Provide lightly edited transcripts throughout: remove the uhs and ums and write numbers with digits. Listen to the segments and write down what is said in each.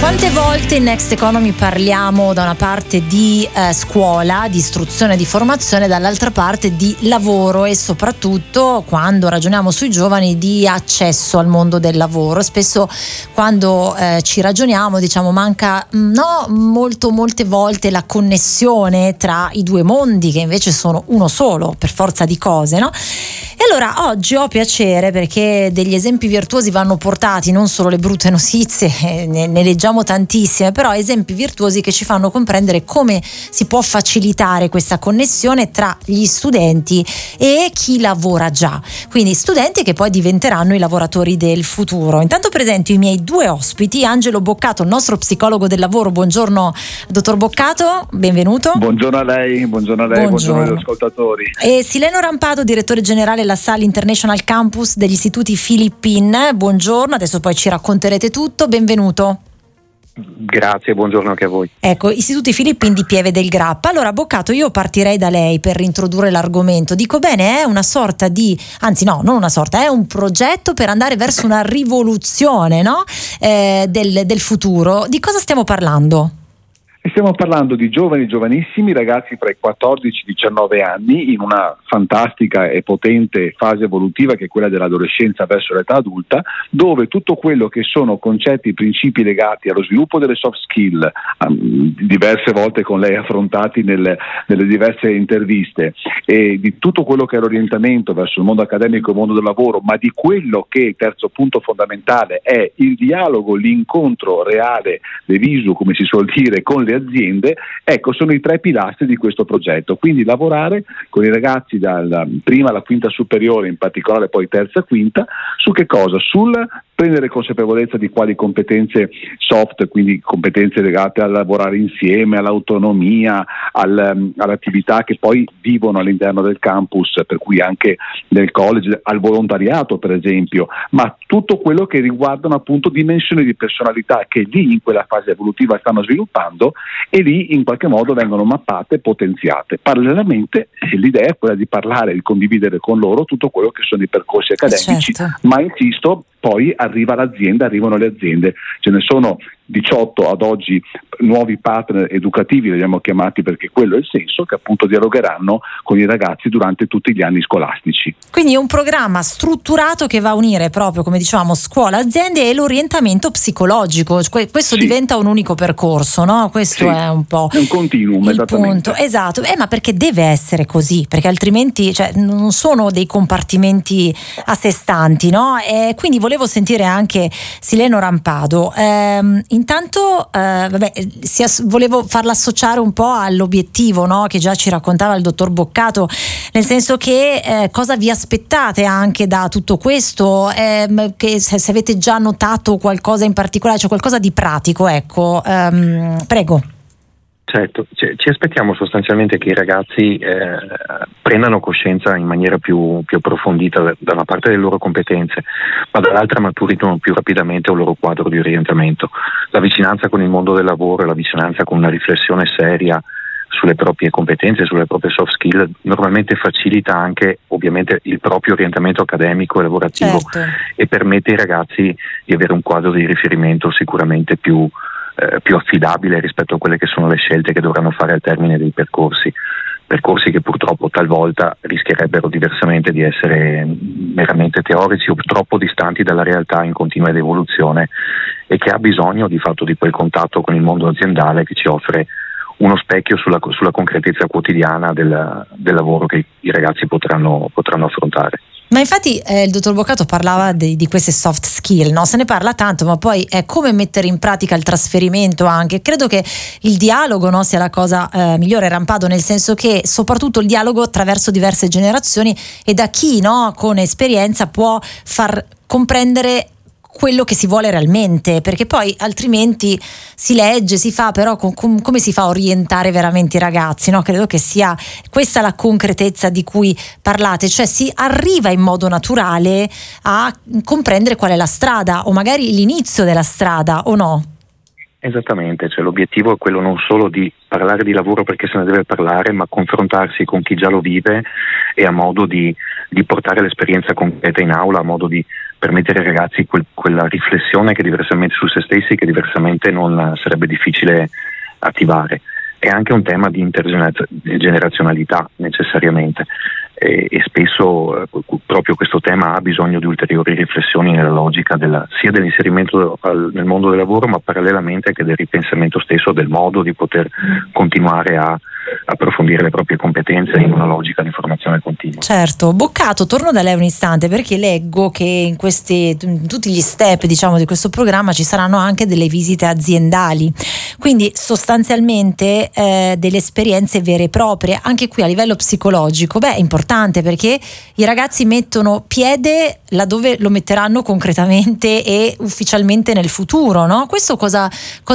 Quante volte in Next Economy parliamo da una parte di scuola, di istruzione, di formazione, dall'altra parte di lavoro e soprattutto quando ragioniamo sui giovani di accesso al mondo del lavoro. Spesso quando ci ragioniamo diciamo manca molte volte la connessione tra i due mondi che invece sono uno solo per forza di cose, no? E allora oggi ho piacere perché degli esempi virtuosi vanno portati, non solo le brutte notizie, ne leggiamo tantissime, però esempi virtuosi che ci fanno comprendere come si può facilitare questa connessione tra gli studenti e chi lavora già, quindi studenti che poi diventeranno i lavoratori del futuro. Intanto presento i miei due ospiti: Angelo Boccato, il nostro psicologo del lavoro. Buongiorno dottor Boccato, benvenuto. Buongiorno a lei, buongiorno agli ascoltatori. E Sileno Rampado, direttore generale La Salle International Campus degli istituti Filippin. Buongiorno, adesso poi ci racconterete tutto, benvenuto. Grazie, buongiorno anche a voi. Ecco, Istituti Filippin di Pieve del Grappa. Allora Boccato, io partirei da lei per introdurre l'argomento. Dico bene, è una sorta di, anzi no, non una sorta, è un progetto per andare verso una rivoluzione, no? Del futuro. Di cosa stiamo parlando? Stiamo parlando di giovanissimi, ragazzi tra i 14 e i 19 anni, in una fantastica e potente fase evolutiva che è quella dell'adolescenza verso l'età adulta, dove tutto quello che sono concetti, principi legati allo sviluppo delle soft skill, diverse volte con lei affrontati nelle diverse interviste, e di tutto quello che è l'orientamento verso il mondo accademico e il mondo del lavoro, ma di quello che, terzo punto fondamentale, è il dialogo, l'incontro reale, le visu, come si suol dire, con le aziende, ecco, sono i tre pilastri di questo progetto. Quindi lavorare con i ragazzi dalla prima alla quinta superiore, in particolare poi terza e quinta, su che cosa? Sul prendere consapevolezza di quali competenze soft, quindi competenze legate a lavorare insieme, all'autonomia, all'attività che poi vivono all'interno del campus, per cui anche nel college, al volontariato per esempio, ma tutto quello che riguardano appunto dimensioni di personalità che lì in quella fase evolutiva stanno sviluppando e lì in qualche modo vengono mappate e potenziate. Parallelamente l'idea è quella di parlare e di condividere con loro tutto quello che sono i percorsi accademici, certo. Ma insisto, poi arrivano le aziende, ce ne sono 18 ad oggi nuovi partner educativi, li abbiamo chiamati perché quello è il senso, che appunto dialogheranno con i ragazzi durante tutti gli anni scolastici. Quindi è un programma strutturato che va a unire proprio, come dicevamo, scuola, aziende e l'orientamento psicologico. Questo diventa un unico percorso, no? Questo è un po' è un continuum, il punto. Esatto, ma perché deve essere così? Perché altrimenti non sono dei compartimenti a sé stanti, no? Quindi volevo sentire anche Sileno Rampado. Intanto volevo farla associare un po' all'obiettivo, no? Che già ci raccontava il dottor Boccato, nel senso che cosa vi aspettate anche da tutto questo, che se avete già notato qualcosa in particolare, cioè qualcosa di pratico, ecco, prego. Certo, ci aspettiamo sostanzialmente che i ragazzi prendano coscienza in maniera più approfondita da una parte delle loro competenze, ma dall'altra maturino più rapidamente un loro quadro di orientamento. La vicinanza con il mondo del lavoro e la vicinanza con una riflessione seria sulle proprie competenze, sulle proprie soft skill, normalmente facilita anche ovviamente il proprio orientamento accademico e lavorativo, certo. E permette ai ragazzi di avere un quadro di riferimento sicuramente più affidabile rispetto a quelle che sono le scelte che dovranno fare al termine dei percorsi che purtroppo talvolta rischierebbero diversamente di essere meramente teorici o troppo distanti dalla realtà in continua evoluzione, e che ha bisogno di fatto di quel contatto con il mondo aziendale che ci offre uno specchio sulla concretezza quotidiana del lavoro che i ragazzi potranno affrontare. Ma infatti il dottor Boccato parlava di queste soft skill, no? Se ne parla tanto, ma poi è come mettere in pratica il trasferimento anche. Credo che il dialogo, no, sia la cosa migliore, Rampado, nel senso che soprattutto il dialogo attraverso diverse generazioni e da chi, no, con esperienza può far comprendere quello che si vuole realmente, perché poi altrimenti si legge, si fa, però come si fa a orientare veramente i ragazzi, no? Credo che sia questa la concretezza di cui parlate, cioè si arriva in modo naturale a comprendere qual è la strada o magari l'inizio della strada, o no? Esattamente, cioè l'obiettivo è quello non solo di parlare di lavoro perché se ne deve parlare, ma confrontarsi con chi già lo vive e ha modo di di portare l'esperienza concreta in aula a modo di permettere ai ragazzi quella riflessione che diversamente su se stessi, che diversamente non sarebbe difficile attivare. È anche un tema di intergenerazionalità necessariamente, e spesso proprio questo tema ha bisogno di ulteriori riflessioni nella logica sia dell'inserimento nel mondo del lavoro, ma parallelamente anche del ripensamento stesso del modo di poter continuare a approfondire le proprie competenze in una logica di formazione continua. Certo. Boccato, torno da lei un istante, perché leggo che in tutti gli step, diciamo, di questo programma ci saranno anche delle visite aziendali, quindi sostanzialmente delle esperienze vere e proprie, anche qui a livello psicologico. È importante, perché i ragazzi mettono piede laddove lo metteranno concretamente e ufficialmente nel futuro, no? Questo cosa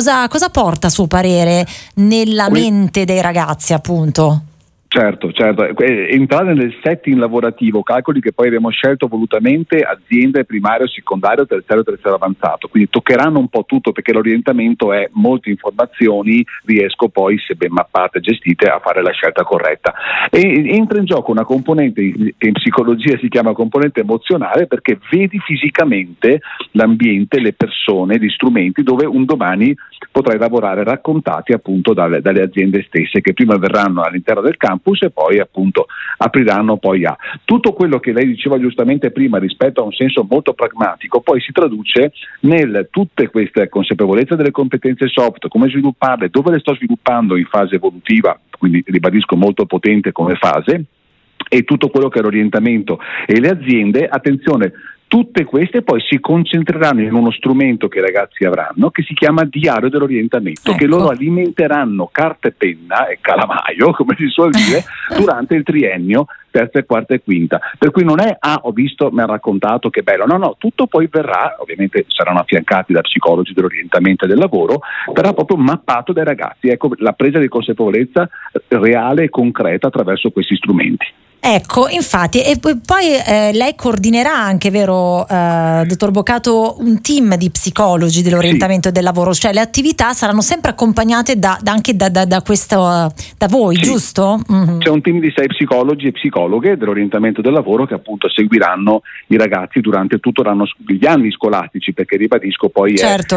porta, a suo parere, nella mente dei ragazzi, appunto? Certo, entrare nel setting lavorativo, calcoli che poi abbiamo scelto volutamente aziende primario, secondario, terziario avanzato, quindi toccheranno un po' tutto, perché l'orientamento è molte informazioni, riesco poi, se ben mappate e gestite, a fare la scelta corretta. E entra in gioco una componente che in psicologia si chiama componente emozionale, perché vedi fisicamente l'ambiente, le persone, gli strumenti dove un domani potrai lavorare, raccontati appunto dalle aziende stesse, che prima verranno all'interno del campus e poi appunto apriranno poi a tutto quello che lei diceva giustamente prima rispetto a un senso molto pragmatico. Poi si traduce nel tutte queste consapevolezze delle competenze soft, come svilupparle, dove le sto sviluppando in fase evolutiva, quindi ribadisco molto potente come fase, e tutto quello che è l'orientamento e le aziende. Attenzione, tutte queste poi si concentreranno in uno strumento che i ragazzi avranno, che si chiama diario dell'orientamento, che loro alimenteranno carta e penna e calamaio, come si suol dire, durante il triennio, terza e quarta e quinta. Per cui non è ho visto, mi ha raccontato, che bello, no, tutto poi verrà, ovviamente saranno affiancati da psicologi dell'orientamento e del lavoro, verrà proprio mappato dai ragazzi. Ecco la presa di consapevolezza reale e concreta attraverso questi strumenti. Ecco, infatti, e poi lei coordinerà anche, vero, dottor Boccato, un team di psicologi dell'orientamento e del lavoro, cioè le attività saranno sempre accompagnate anche da questo, da voi, giusto? Mm-hmm. C'è un team di 6 psicologi e psicologhe dell'orientamento del lavoro che appunto seguiranno i ragazzi durante tutto gli anni scolastici, perché ribadisco poi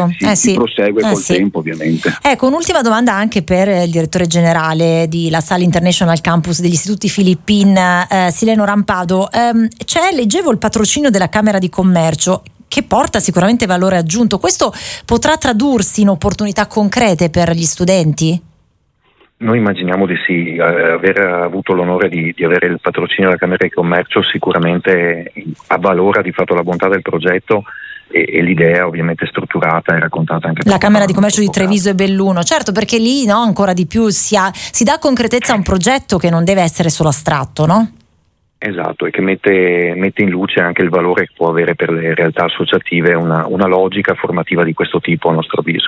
si prosegue col tempo, ovviamente. Ecco, un'ultima domanda anche per il direttore generale di La Salle International Campus degli Istituti Filippin, Sileno Rampado. Leggevo il patrocinio della Camera di Commercio, che porta sicuramente valore aggiunto. Questo potrà tradursi in opportunità concrete per gli studenti? Noi immaginiamo di sì. Aver avuto l'onore di avere il patrocinio della Camera di Commercio sicuramente avvalora di fatto la bontà del progetto e l'idea ovviamente strutturata e raccontata anche la Camera di Commercio di Treviso e Belluno, certo, perché lì ancora di più si dà concretezza a un progetto che non deve essere solo astratto, no? Esatto, e che mette in luce anche il valore che può avere per le realtà associative una logica formativa di questo tipo, a nostro avviso.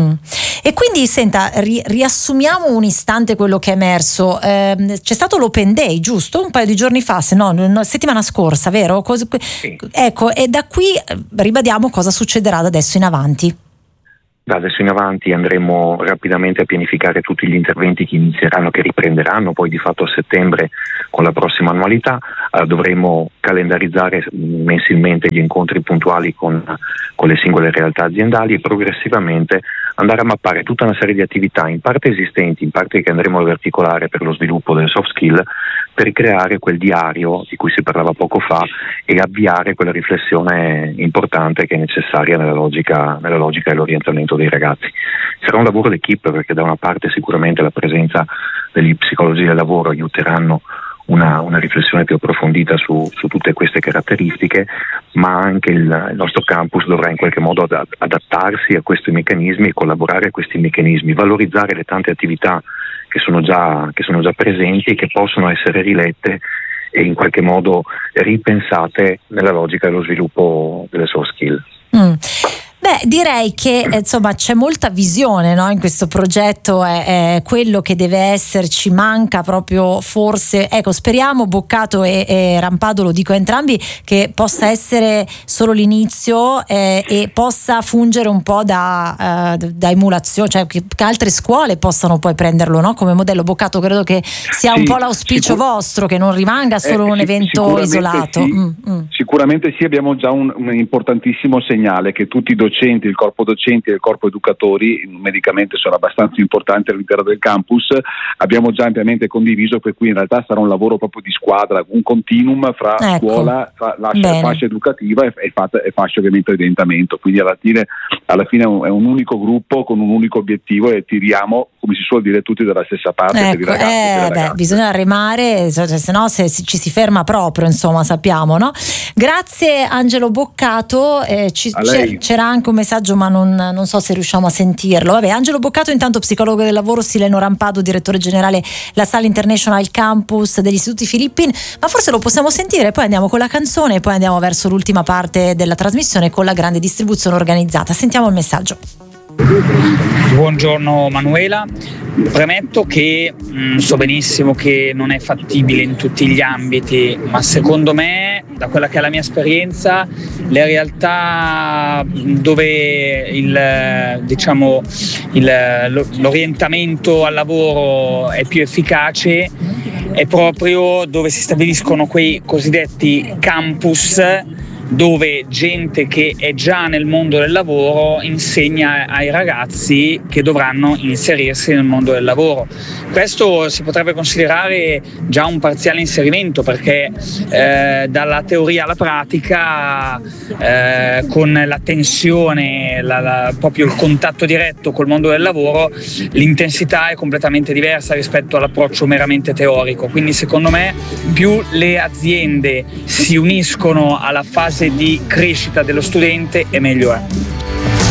E quindi senta, riassumiamo un istante quello che è emerso. C'è stato l'Open Day, giusto? Un paio di giorni fa, settimana scorsa, vero? Sì. Ecco, e da qui ribadiamo cosa succederà da adesso in avanti. Da adesso in avanti andremo rapidamente a pianificare tutti gli interventi che inizieranno, che riprenderanno poi di fatto a settembre con la prossima annualità. Dovremo calendarizzare mensilmente gli incontri puntuali con le singole realtà aziendali e progressivamente andare a mappare tutta una serie di attività, in parte esistenti, in parte che andremo ad articolare per lo sviluppo delle soft skill, per creare quel diario di cui si parlava poco fa e avviare quella riflessione importante che è necessaria nella logica dell'orientamento dei ragazzi. Sarà un lavoro d'equipe, perché da una parte sicuramente la presenza degli psicologi del lavoro aiuteranno una riflessione più approfondita su tutte queste caratteristiche, ma anche il nostro campus dovrà in qualche modo adattarsi a questi meccanismi e collaborare a questi meccanismi, valorizzare le tante attività che sono già presenti e che possono essere rilette e in qualche modo ripensate nella logica dello sviluppo delle soft skill. Beh, direi che insomma c'è molta visione, no, in questo progetto, è quello che deve esserci, manca proprio forse, ecco, speriamo, Boccato e Rampado, lo dico a entrambi, che possa essere solo l'inizio e possa fungere un po' da emulazione, cioè che altre scuole possano poi prenderlo, no, come modello. Boccato, credo che sia un po' l'auspicio vostro, che non rimanga solo un evento isolato. Sicuramente sì, abbiamo già un importantissimo segnale che tutti i docenti, il corpo docenti e il corpo educatori numericamente sono abbastanza importanti all'interno del campus. Abbiamo già ampiamente condiviso, per cui in realtà sarà un lavoro proprio di squadra, un continuum fra scuola, fascia educativa e fascia ovviamente di orientamento, quindi alla fine è un unico gruppo con un unico obiettivo e tiriamo, come si suol dire, tutti dalla stessa parte, per i ragazzi. Bisogna remare, se no ci si ferma proprio, insomma, sappiamo, no? Grazie Angelo Boccato, c'era anche un messaggio ma non so se riusciamo a sentirlo. Vabbè, Angelo Boccato, intanto psicologo del lavoro, Sileno Rampado, direttore generale La Salle International Campus degli Istituti Filippin, ma forse lo possiamo sentire, poi andiamo con la canzone e poi andiamo verso l'ultima parte della trasmissione con la grande distribuzione organizzata. Sentiamo il messaggio. Buongiorno Manuela, premetto che so benissimo che non è fattibile in tutti gli ambiti, ma secondo me, da quella che è la mia esperienza, le realtà dove l'orientamento al lavoro è più efficace è proprio dove si stabiliscono quei cosiddetti campus, dove gente che è già nel mondo del lavoro insegna ai ragazzi che dovranno inserirsi nel mondo del lavoro. Questo si potrebbe considerare già un parziale inserimento, perché dalla teoria alla pratica, con la tensione, proprio il contatto diretto col mondo del lavoro, l'intensità è completamente diversa rispetto all'approccio meramente teorico. Quindi secondo me più le aziende si uniscono alla fase di crescita dello studente e meglio è.